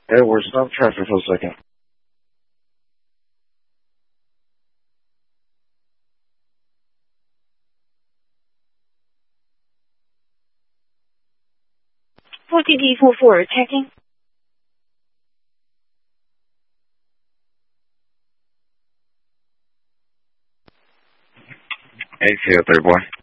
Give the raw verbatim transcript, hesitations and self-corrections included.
Edward, stop traffic for a second. four T T four four, checking. Hey, C O three boy.